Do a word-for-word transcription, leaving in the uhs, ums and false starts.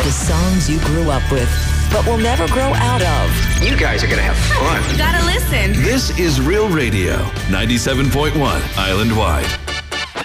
The songs you grew up with, but will never grow out of. You guys are going to have fun. You gotta listen. This is Real Radio, ninety-seven point one Island Wide.